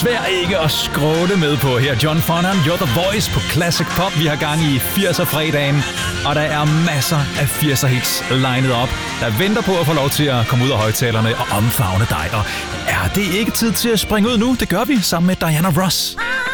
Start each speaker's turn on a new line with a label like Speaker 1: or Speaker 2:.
Speaker 1: svær ikke at skråle med på her. John Fonan, You're the Voice på Classic Pop. Vi har gang i 80'er-fredagen, og der er masser af 80'er-hits lined op, der venter på at få lov til at komme ud af højtalerne og omfavne dig. Og er det ikke tid til at springe ud nu? Det gør vi sammen med Diana Ross.